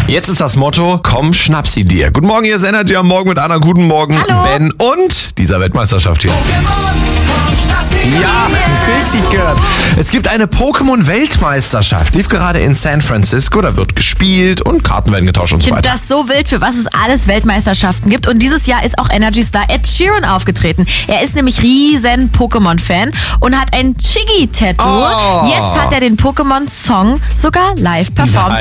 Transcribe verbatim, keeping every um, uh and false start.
Jetzt ist das Motto, komm, schnapp sie dir. Guten Morgen, hier ist Energy am Morgen mit Anna. Guten Morgen, Hallo. Ben und dieser Weltmeisterschaft hier. Ja, richtig gehört. Es gibt eine Pokémon-Weltmeisterschaft. Lief gerade in San Francisco. Da wird gespielt und Karten werden getauscht und Ich so finde weiter. das so wild, für was es alles Weltmeisterschaften gibt. Und dieses Jahr ist auch Energy-Star Ed Sheeran aufgetreten. Er ist nämlich riesen Pokémon-Fan und hat ein Chigi-Tattoo. Oh. Jetzt hat er den Pokémon-Song sogar live performt.